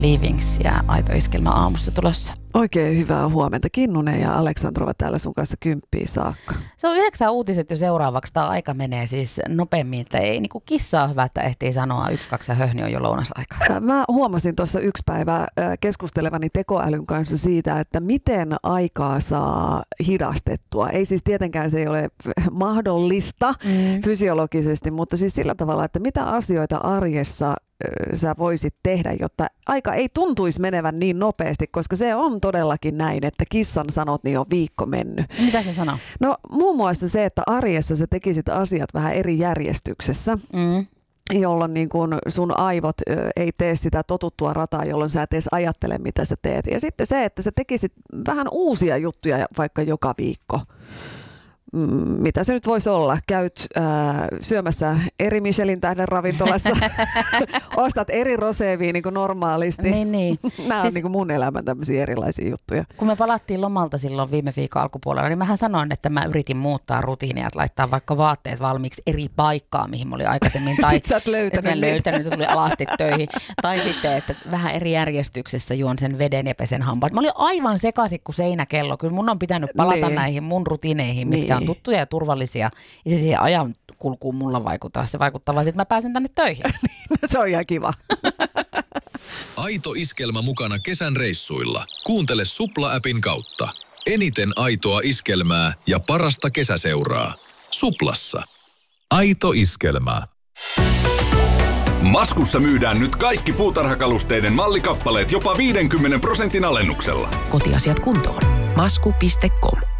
Leavings ja Aito Iskelmä aamussa tulossa. Oikein hyvää huomenta. Kinnunen ja Aleksandrova täällä sun kanssa 10 saakka. Se on 9 uutiset jo seuraavaksi. Tämä aika menee siis nopeammin, että ei niin kuin kissaa hyvä, että ehtii sanoa 1, 2 ja höhni on jo lounasaika. Mä huomasin tuossa yksi päivä keskustelevani tekoälyn kanssa siitä, että miten aikaa saa hidastettua. Ei siis tietenkään se ei ole mahdollista fysiologisesti, mutta siis sillä tavalla, että mitä asioita arjessa sä voisit tehdä, jotta aika ei tuntuisi menevän niin nopeasti, koska se on todellakin näin, että kissan sanot, niin on viikko mennyt. Mitä se sanoo? No muun muassa se, että arjessa sä tekisit asiat vähän eri järjestyksessä. Jolloin niin kun sun aivot ei tee sitä totuttua rataa, jolloin sä et edes ajattele, mitä sä teet. Ja sitten se, että sä tekisit vähän uusia juttuja vaikka joka viikko. Mitä se nyt voisi olla? Käyt syömässä eri Michelin tähden ravintolassa, ostat eri roséviini kuin normaalisti. Niin. Nämä on niin kuin mun elämän tämmöisiä erilaisia juttuja. Kun me palattiin lomalta silloin viime viikon alkupuolella, niin mähän sanoin, että mä yritin muuttaa rutiinia, että laittaa vaikka vaatteet valmiiksi eri paikkaan, mihin mä olin aikaisemmin. Tai sit sä et löytänyt että tuli alasti töihin. Tai sitten, että vähän eri järjestyksessä juon sen veden ja pesen hampaat. Mä olin aivan sekaisin kuin seinäkello. Kyllä mun on pitänyt palata näihin mun rutiineihin, mitkä on tuttuja ja turvallisia. Ja se siihen ajan kulkuun mulla vaikuttaa. Se vaikuttaa vaan, että mä pääsen tänne töihin. Se on ihan kiva. Aito Iskelmä mukana kesän reissuilla. Kuuntele Supla-appin kautta. Eniten aitoa iskelmää ja parasta kesäseuraa. Suplassa. Aito Iskelmä. Maskussa myydään nyt kaikki puutarhakalusteiden mallikappaleet jopa 50% alennuksella. Kotiasiat kuntoon. Masku.com